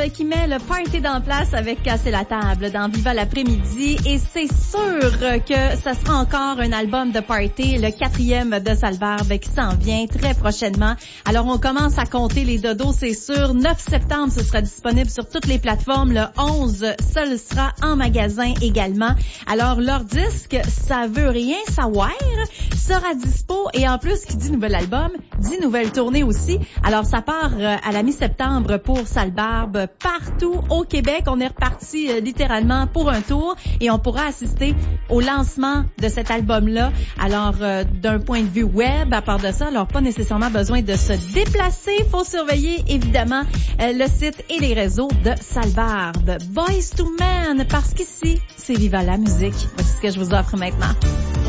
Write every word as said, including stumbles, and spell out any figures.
qui met le party dans place avec Casser la table dans Viva l'après-midi et c'est sûr que ça sera encore un album de party, le quatrième de Salbarbe qui s'en vient très prochainement. Alors on commence à compter les dodos, c'est sûr. neuf septembre, ce sera disponible sur toutes les plateformes. Le onze, ça le sera en magasin également. Alors leur disque, ça veut rien savoir, sera dispo et en plus, qui dit nouvel album, dit nouvelle tournée aussi. Alors ça part à la mi-septembre pour Salbarbe partout au Québec. On est reparti euh, littéralement pour un tour et on pourra assister au lancement de cet album-là. Alors euh, d'un point de vue web, à part de ça, alors pas nécessairement besoin de se déplacer. Faut surveiller évidemment euh, le site et les réseaux de Salbarbe. Boys to Men, parce qu'ici, c'est Viva la musique. Voici ce que je vous offre maintenant.